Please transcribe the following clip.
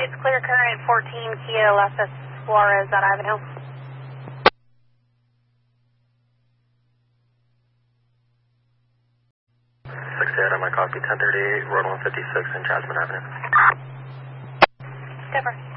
it's clear current 14 Kia Las Flores on Avenue. 68 on my copy, 1038, Road 156 in Jasmine Avenue. Skipper.